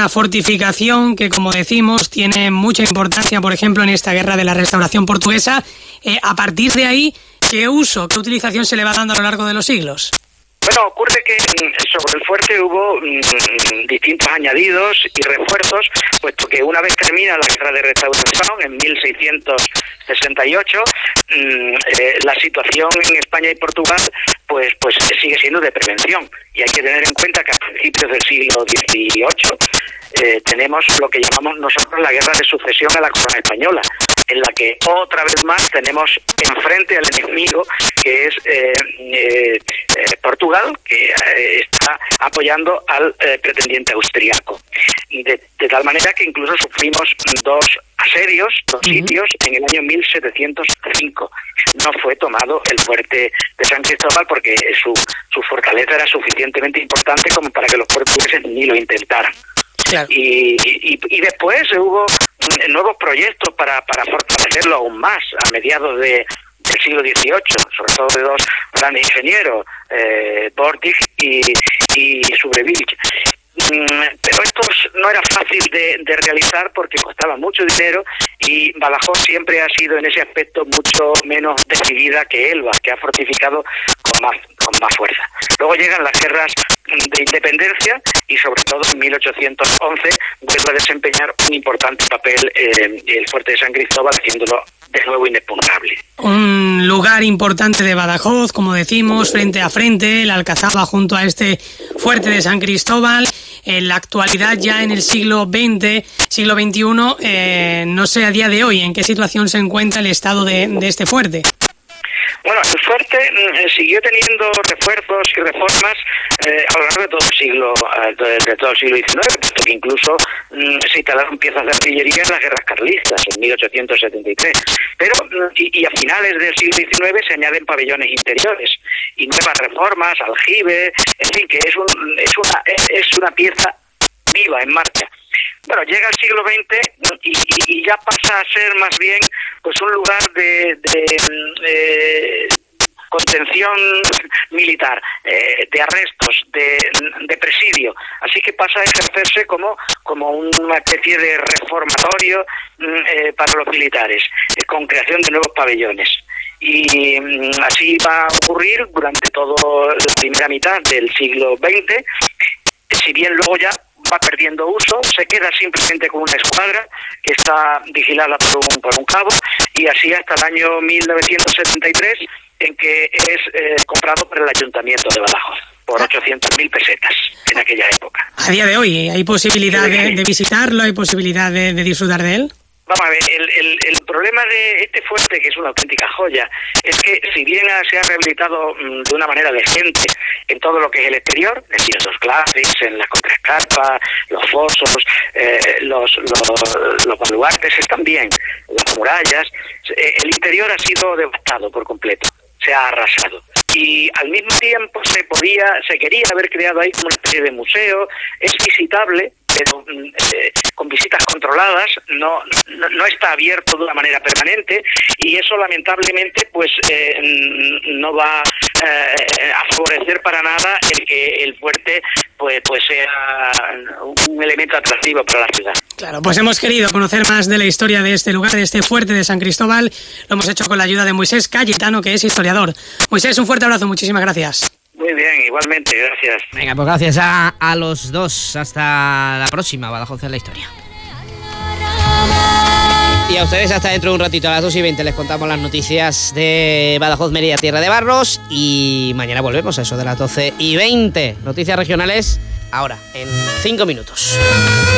una fortificación que, como decimos, tiene mucha importancia, por ejemplo, en esta guerra de la restauración portuguesa. A partir de ahí, ¿qué utilización se le va dando a lo largo de los siglos? Bueno, ocurre que sobre el fuerte hubo distintos añadidos y refuerzos, puesto que una vez termina la guerra de restauración, en 1668, la situación en España y Portugal pues sigue siendo de prevención. Y hay que tener en cuenta que a principios del siglo XVIII tenemos lo que llamamos nosotros la guerra de sucesión a la corona española, en la que otra vez más tenemos enfrente al enemigo, que es Portugal, que está apoyando al pretendiente austriaco. De tal manera que incluso sufrimos dos asedios, dos sitios, en el año 1705. No fue tomado el fuerte de San Cristóbal porque su fortaleza era suficientemente importante como para que los portugueses ni lo intentaran. Claro. Y después hubo nuevos proyectos para fortalecerlo aún más a mediados del siglo XVIII, sobre todo de dos grandes ingenieros, Bortig y Subrevich. Pero esto no era fácil de realizar porque costaba mucho dinero, y Badajoz siempre ha sido en ese aspecto mucho menos decidida que Elba, que ha fortificado con más fuerza. Luego llegan las guerras de independencia y sobre todo en 1811 vuelve a desempeñar un importante papel el fuerte de San Cristóbal, haciéndolo de nuevo inexpugnable. Un lugar importante de Badajoz, como decimos, frente a frente, la Alcazaba junto a este fuerte de San Cristóbal. En la actualidad, ya en el siglo XX, siglo XXI, no sé a día de hoy en qué situación se encuentra el estado de este fuerte. Bueno, el fuerte siguió teniendo refuerzos y reformas a lo largo de todo el siglo XIX, porque incluso se instalaron piezas de artillería en las guerras carlistas en 1873. Pero y a finales del siglo XIX se añaden pabellones interiores y nuevas reformas, aljibes, en fin, que es una pieza viva, en marcha. Bueno, llega el siglo XX y ya pasa a ser más bien pues un lugar de contención militar, de arrestos, de presidio. Así que pasa a ejercerse como una especie de reformatorio para los militares, con creación de nuevos pabellones. Y así va a ocurrir durante toda la primera mitad del siglo XX, si bien luego ya va perdiendo uso, se queda simplemente con una escuadra que está vigilada por un cabo, y así hasta el año 1973, en que es comprado por el Ayuntamiento de Badajoz por 800.000 pesetas en aquella época. A día de hoy, ¿hay posibilidad de visitarlo? ¿Hay posibilidad de disfrutar de él? Vamos a ver, el problema de este fuerte, que es una auténtica joya, es que si bien se ha rehabilitado de una manera decente en todo lo que es el exterior, es decir, en los claves, en las contraescarpas, los fosos, los baluartes están bien, las murallas, el interior ha sido devastado por completo, se ha arrasado. Y al mismo tiempo se quería haber creado ahí como una especie de museo, es visitable, pero con visitas controladas, no está abierto de una manera permanente, y eso lamentablemente pues no va a favorecer para nada el que el fuerte pues sea un elemento atractivo para la ciudad. Claro, pues hemos querido conocer más de la historia de este lugar, de este fuerte de San Cristóbal. Lo hemos hecho con la ayuda de Moisés Cayetano, que es historiador. Moisés, un fuerte abrazo, muchísimas gracias. Muy bien, igualmente, gracias. Venga, pues gracias a los dos. Hasta la próxima, Badajoz en la historia. Y a ustedes hasta dentro de un ratito, a las 2:20 les contamos las noticias de Badajoz, Mérida, Tierra de Barros, y mañana volvemos a eso de las 12:20. Noticias regionales ahora, en 5 minutos.